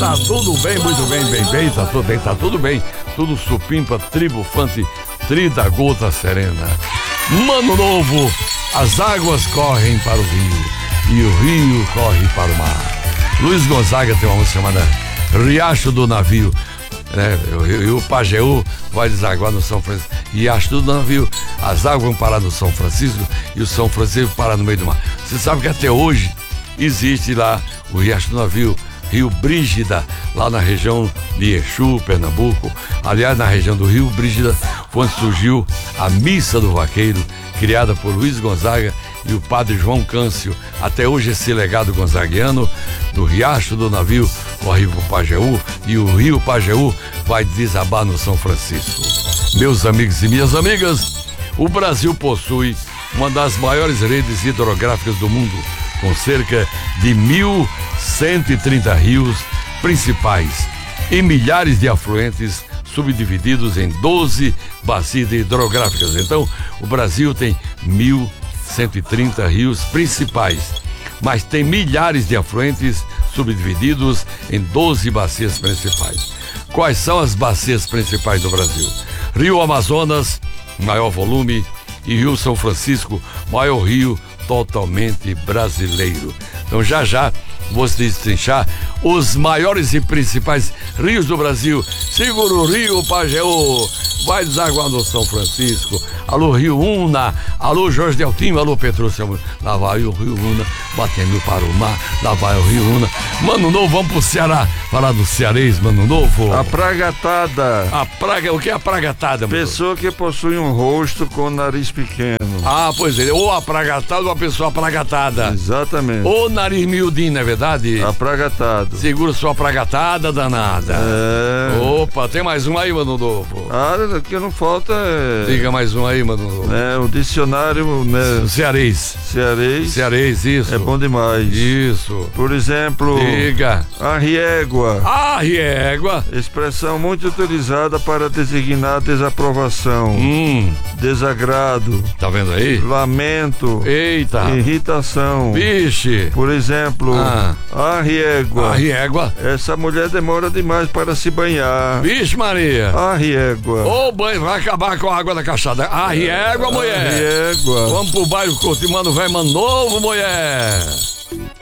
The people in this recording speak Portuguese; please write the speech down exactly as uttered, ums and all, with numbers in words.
Tá tudo bem, muito bem, bem, bem, tá tudo bem, tá tudo bem. Tudo supimpa, tribufante, trida gota serena. Mano Novo, as águas correm para o rio e o rio corre para o mar. Luiz Gonzaga tem uma música chamada Riacho do Navio, né? E o Pajeú vai desaguar no São Francisco. Riacho do Navio, as águas vão parar no São Francisco e o São Francisco parar no meio do mar. Você sabe que até hoje existe lá o Riacho do Navio, Rio Brígida, lá na região de Exu, Pernambuco. Aliás, na região do Rio Brígida, foi onde surgiu a Missa do Vaqueiro, criada por Luiz Gonzaga e o padre João Câncio. Até hoje esse legado gonzaguiano do Riacho do Navio corre para o Pajeú e o Rio Pajeú vai desabar no São Francisco. Meus amigos e minhas amigas, o Brasil possui uma das maiores redes hidrográficas do mundo, com cerca de mil cento e trinta rios principais e milhares de afluentes subdivididos em doze bacias hidrográficas. Então, o Brasil tem mil cento e trinta rios principais, mas tem milhares de afluentes subdivididos em doze bacias principais. Quais são as bacias principais do Brasil? Rio Amazonas, maior volume, e Rio São Francisco, maior rio totalmente brasileiro. Então já já vou destrinchar os maiores e principais rios do Brasil. Segura o Rio Pajeú, vai desaguar no São Francisco. Alô Rio Una, alô Jorge Deltinho, alô Petrúcio. Lá vai o Rio Una, batendo para o mar, lá vai o Rio Una. Mano Novo, vamos pro Ceará, falar do cearês, Mano Novo. A pragatada. A praga, o que é a pragatada, mano? Pessoa que possui um rosto com nariz pequeno. Ah, pois é, ou a pragatada ou a pessoa pragatada. Exatamente. Ou nariz miudinho, não é verdade? Apragatado. Segura sua pragatada danada. É. Opa, tem mais um aí, Mano Novo? Ah, que não falta é... Diga mais um aí, Mano Novo. É, o dicionário, né? Cearês. Cearês. Cearês, isso. É bom demais. Isso. Por exemplo... Diga. Arriégua. Arriégua. Expressão muito utilizada para designar desaprovação. Hum. Desagrado. Tá vendo aí? Lamento. Eita. Irritação. Vixe. Por exemplo, Ah. arriégua. Arriégua. Essa mulher demora demais para se banhar. Vixe, Maria. Arriégua. Ô, banho, vai acabar com a água da caixada. Arriégua, mulher. Arriégua. Vamos pro bairro Couto, mano, velho, mano novo, mulher.